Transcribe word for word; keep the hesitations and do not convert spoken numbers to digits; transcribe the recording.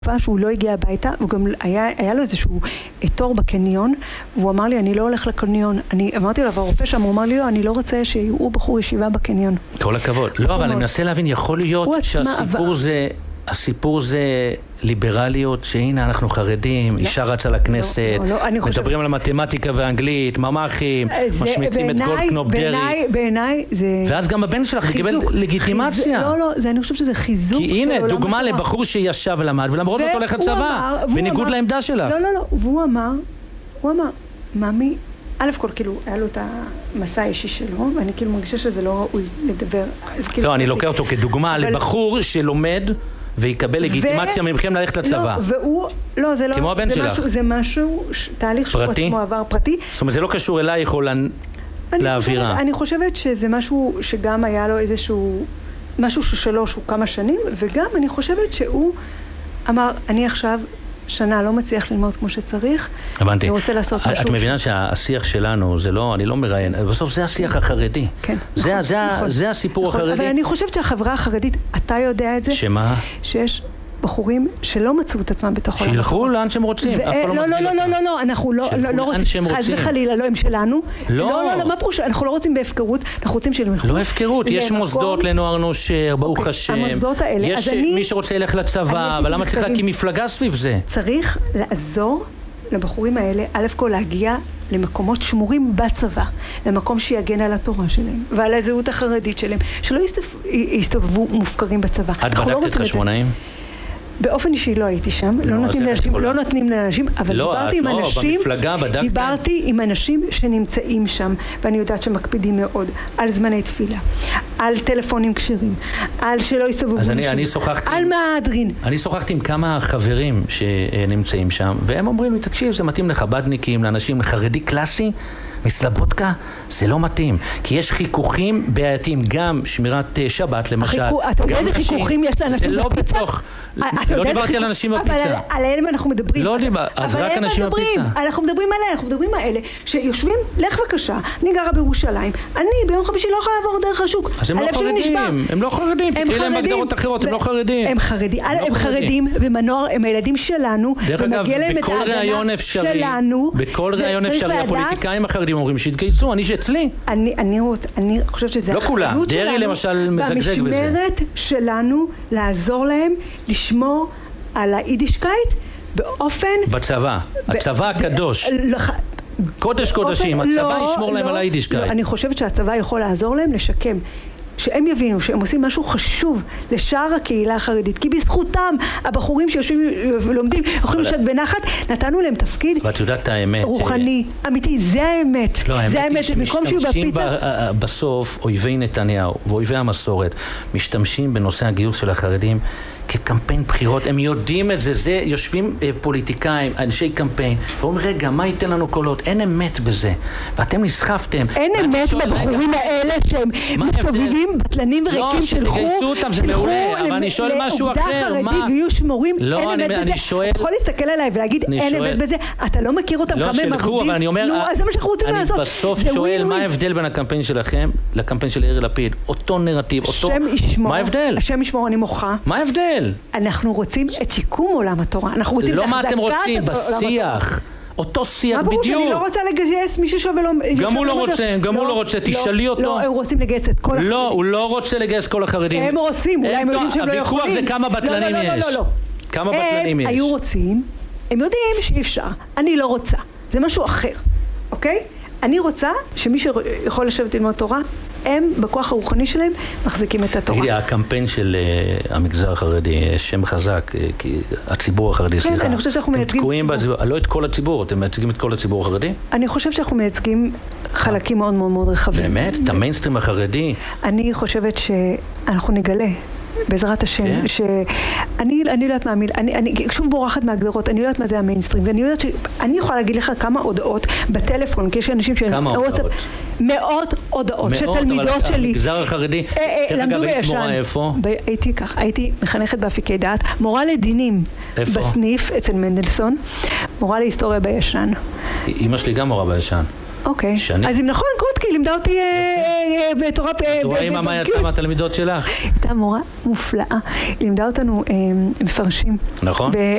שהוא לא הגיע הביתה, וגם היה, היה לו איזשהו תור בקניון, והוא אמר לי, אני לא הולך לקניון. אני אמרתי לו, הרופא שם, הוא אמר לי, לא, אני לא רוצה שיהיו בחור ישיבה בקניון. כל הכבוד. לא, אבל אני מנסה להבין, יכול להיות שהסיפור זה, הסיפור זה ליברליות, שהנה אנחנו חרדים, אישה רצה לכנסת, מדברים על המתמטיקה והאנגלית, ממחים, משמיצים את גולדקנופ, דרי. בעיניי זה... ואז גם הבן שלך קיבל לגיטימציה. לא, לא, אני חושבת שזה חיזוק. כי הנה, דוגמה לבחור שישב ולמד, ולמרות זאת הולך לצבא, בניגוד לעמדה שלך. לא, לא, לא, והוא אמר, הוא אמר, מאמי, א' כל כאילו, היה לו את המסע האישי שלו, ואני כאילו מרגישה שזה לא ראוי לדבר. לא, אני לוקח אותו כדוגמה לבחור שלומד, ויקבל לגיטימציה ממכם ללכת לצבא. לא, והוא, לא, זה לא... כמו הבן שלך. זה משהו, תהליך שהוא עצמו עבר פרטי. זאת אומרת, זה לא קשור אלייך או לאווירה. אני חושבת שזה משהו שגם היה לו איזשהו, משהו שלו שהוא כמה שנים, וגם אני חושבת שהוא אמר, אני עכשיו שנה לא מצליח ללמוד כמו שצריך. הבנתי. אני רוצה לעשות משהו. את מבינה שהשיח שלנו, זה לא, אני לא מראיין, בסוף זה השיח החרדי. כן. זה הסיפור החרדי. אבל אני חושבת שהחברה החרדית, אתה יודע את זה? שמה? שיש בחורים שלא מצאו את עצמם בתוך עולם. שילכו לאן שהם רוצים. לא, לא, לא, לא, לא, אנחנו לא רוצים, חס וחלילה, לא הם שלנו. לא. לא, לא, מה פירוש? אנחנו לא רוצים בהפקרות, אנחנו רוצים שהם ילכו. לא הפקרות, יש מוסדות לנוער נושר, ברוך השם. המוסדות האלה. יש מי שרוצה ללכת לצבא, אבל למה צריך להקים מפלגה סביב זה? צריך לעזור לבחורים האלה, א' כל להגיע למקומות שמורים בצבא, למקום שיגן על התורה שלהם ועל הזהות החרדית שלהם, שלא יסתובבו מופקרים בצבא. את בדקת את חשמונאים? באופן אישי לא הייתי שם, לא נותנים לאנשים, לא נותנים לאנשים, אבל דיברתי עם אנשים, דיברתי עם אנשים שנמצאים שם, ואני יודעת שמקפידים מאוד על זמני תפילה, על טלפונים כשרים, על שלא יסתובבו אנשים, על מהדרין. אני שוחחתי עם כמה חברים שנמצאים שם, והם אומרים לי, תקשיב, זה מתאים לחבדניקים, לאנשים לחרדי קלאסי, מסלבודקה, זה לא מתאים, כי יש חיכוכים בעייתיים, גם שמירת שבת למשל. אתה יודע איזה חיכוכים יש לאנשים בפיצה? לא דיברתי על אנשים בפיצה. אבל עליהם אנחנו מדברים. לא דיברתי, אז רק אנשים בפיצה. אנחנו מדברים עליהם, אנחנו מדברים האלה, שיושבים, לך בבקשה, אני גרה בירושלים, אני ביום חמישי לא יכולה לעבור דרך השוק. אז הם לא חרדים, הם לא חרדים, תקראי להם הגדרות אחרות, הם לא חרדים. הם חרדים, הם חרדים, ומנור, הם הילדים שלנו, ומגיע להם את ההגנה שלנו. בכל ראיון אפשרי, הפוליטיקאים החרדים אומרים שהתגייסו, אני שאצלי. אני, אני, אני חושבת שזה לא כולה, דרי למשל מזגזג בזה. והמשמרת שלנו לעזור להם לשמור על היידישקייט באופן... בצבא, הצבא הקדוש. קודש קודשים, הצבא ישמור להם על היידישקייט. אני חושבת שהצבא יכול לעזור להם לשקם. שהם יבינו שהם עושים משהו חשוב לשאר הקהילה החרדית, כי בזכותם הבחורים שיושבים ולומדים יכולים לשאת בנחת, נתנו להם תפקיד רוחני, אמיתי, זה האמת. לא, האמת היא שמשתמשים בסוף אויבי נתניהו ואויבי המסורת, משתמשים בנושא הגיוס של החרדים כקמפיין בחירות, הם יודעים את זה, זה יושבים פוליטיקאים, אנשי קמפיין, ואומרים, רגע, מה ייתן לנו קולות? אין אמת בזה, ואתם נסחפתם. אין אמת בבחורים האלה שהם מסובבים בטלנים וריקים, שלחו, תגייסו אותם, זה מעולה, אבל אני שואל משהו אחר, מה? ויהיו שמורים, לא, אין אמת בזה. אתה יכול להסתכל עליי ולהגיד, אין אמת בזה, אתה לא מכיר אותם, כמה הם עבודים? אבל אני אומר, אז זה מה שאנחנו רוצים לעשות. אני בסוף שואל, מה ההבדל בין הקמפיין שלכם לקמפיין של יאיר לפיד? אותו נרטיב, אותו... מה ההבדל? השם ישמור, אני מוחה. מה ההבדל? אנחנו רוצים את שיקום עולם התורה. אנחנו רוצים לא מה אתם רוצים, בשיח. אותו שיח בדיוק. מה ברור שאני לא רוצה לגייס מישהו שווה לו... גם הוא לא רוצה, גם הוא לא רוצה, תשאלי אותו. לא, הם רוצים לגייס את כל החרדים. לא, הוא לא רוצה לגייס כל החרדים. הם רוצים, אולי הם יודעים שהם לא יכולים. הוויכוח זה כמה בטלנים יש. לא, לא, לא. כמה בטלנים יש. הם היו רוצים, הם יודעים שאי אפשר. אני לא רוצה. זה משהו אחר. אוקיי? אני רוצה שמי שיכול לשבת ללמוד תורה, הם בכוח הרוחני שלהם מחזיקים את התורה. תגידי, הקמפיין של המגזר החרדי, שם חזק, כי הציבור החרדי, סליחה. כן, אני חושבת שאנחנו מייצגים... לא את כל הציבור, אתם מייצגים את כל הציבור החרדי? אני חושבת שאנחנו מייצגים חלקים מאוד מאוד מאוד רחבים. באמת? את המיינסטרים החרדי? אני חושבת שאנחנו נגלה. בעזרת השם, שאני לא יודעת מה המילה, אני שוב בורחת מהגדרות, אני לא יודעת מה זה המיינסטרים, ואני יודעת שאני יכולה להגיד לך כמה הודעות בטלפון, כי יש אנשים ש... כמה הודעות? מאות הודעות, שתלמידות שלי... המגזר החרדי, למדו בישן. מורה איפה? הייתי כך, הייתי מחנכת בהפיקי דעת, מורה לדינים בסניף אצל מנדלסון, מורה להיסטוריה בישן. אמא שלי גם מורה בישן. אוקיי. אז אם נכון, קרוטקי לימדה אותי בתורה... את רואה אימא מה יצא מהתלמידות שלך? הייתה מורה מופלאה. היא לימדה אותנו מפרשים. נכון.